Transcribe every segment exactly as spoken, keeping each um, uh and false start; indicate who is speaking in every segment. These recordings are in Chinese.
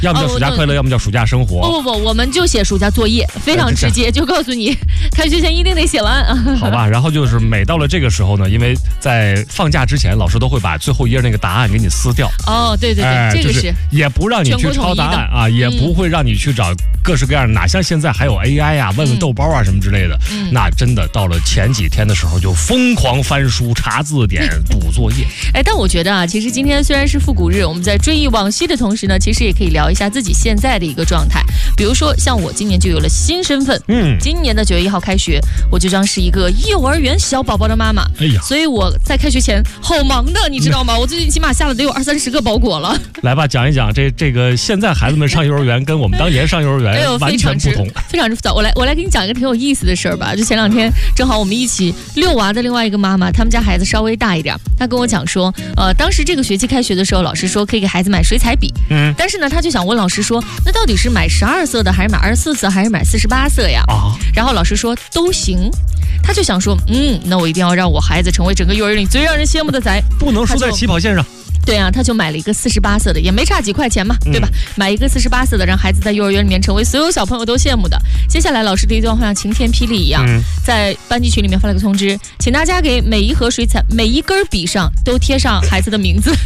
Speaker 1: 要么叫暑假快乐，哦、要么叫暑假生活。
Speaker 2: 不不不，我们就写暑假作业，非常直接，就告诉你，开学前一定得写完啊。
Speaker 1: 好吧，然后就是每到了这个时候呢，因为在放假之前，老师都会把最后一页那个答案给你撕掉。
Speaker 2: 哦，对对对，哎、这个是、
Speaker 1: 就是、也不让你去抄答案啊，也不会让你去找各式各样的，哪像现在还有 A I 啊，问问豆包啊什么之类的。嗯、那真的到了前几天的时候，就疯狂翻书、查字典、补作业。
Speaker 2: 哎，但我觉得啊，其实今天虽然是复古日，我们在追忆往昔的同时呢，其实也可以聊一下自己现在的一个状态。比如说，像我今年就有了新身份，嗯，今年的九月一号开学，我就将是一个幼儿园小宝宝的妈妈。哎呀，所以我在开学前好忙的，你知道吗？我最近起码下了得有二三十个包裹了。
Speaker 1: 来吧，讲一讲这这个现在孩子们上幼儿园跟我们当年上幼儿园完全不同，
Speaker 2: 非常之早。我来我来给你讲一个挺有意思的事儿吧。就前两天正好我们一起遛娃的另外一个妈妈，他们家孩子稍微大一点，她跟我讲说，呃，当时这个学期开学的时候，老师说可以给孩子买水彩笔，嗯，但是呢，他就想问老师说，那到底是买十二色的，还是买二十四色，还是买四十八色呀？啊，然后老师说都行。他就想说，嗯，那我一定要让我孩子成为整个幼儿园里最让人羡慕的仔，
Speaker 1: 不能输在起跑线上。
Speaker 2: 对啊，他就买了一个四十八色的，也没差几块钱嘛，对吧？嗯、买一个四十八色的，让孩子在幼儿园里面成为所有小朋友都羡慕的。接下来，老师的一段话像晴天霹雳一样，嗯、在班级群里面发了个通知，请大家给每一盒水彩、每一根笔上都贴上孩子的名字。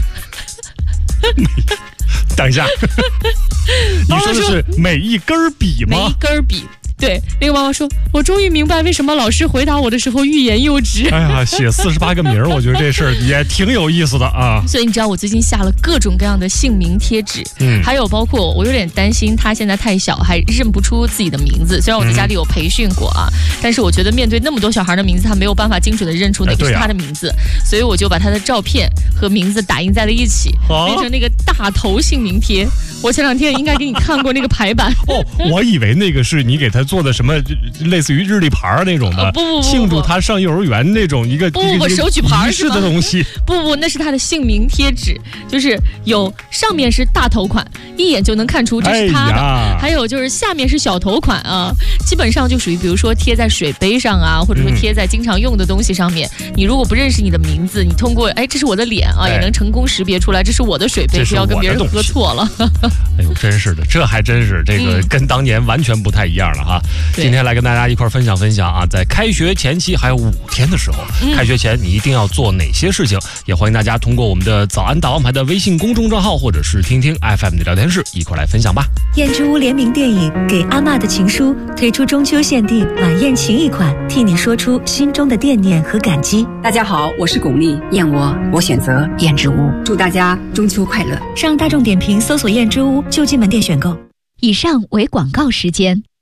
Speaker 1: 等一下，你说的是每一根笔吗？
Speaker 2: 每一根笔。对，那个妈妈说，我终于明白为什么老师回答我的时候欲言又止。
Speaker 1: 哎呀，写四十八个名儿，我觉得这事儿也挺有意思的啊。
Speaker 2: 所以你知道我最近下了各种各样的姓名贴纸，嗯，还有包括我有点担心他现在太小还认不出自己的名字。虽然我在家里有培训过啊，嗯、但是我觉得面对那么多小孩的名字，他没有办法精准的认出哪个是他的名字，哎啊、所以我就把他的照片和名字打印在了一起，啊、变成那个大头姓名贴。我前两天应该给你看过那个排版
Speaker 1: 哦，我以为那个是你给他做的什么类似于日历牌那种的，呃、不不不不庆祝他上幼儿园那种一个
Speaker 2: 不不不手举牌
Speaker 1: 是的东西。
Speaker 2: 不不，那是他的姓名贴纸，就是有上面是大头款，一眼就能看出这是他的，哎、还有就是下面是小头款啊，基本上就属于比如说贴在水杯上啊，或者说贴在经常用的东西上面。嗯、你如果不认识你的名字，你通过哎这是我的脸啊，哎、也能成功识别出来这是我的水杯，不要跟别人喝错了。
Speaker 1: 哎呦，真是的，这还真是这个跟当年完全不太一样了哈。嗯、今天来跟大家一块分享分享啊，在开学前期还有五天的时候，嗯、开学前你一定要做哪些事情？也欢迎大家通过我们的早安大王牌的微信公众账号，或者是听听 F M 的聊天室一块来分享吧。
Speaker 3: 燕之屋联名电影《给阿嬷的情书》推出中秋限定晚宴情谊款，替你说出心中的惦念和感激。
Speaker 4: 大家好，我是巩俐，燕窝我选择燕之屋，祝大家中秋快乐。
Speaker 3: 上大众点评搜索燕之屋就近门店选购。
Speaker 5: 以上为广告时间。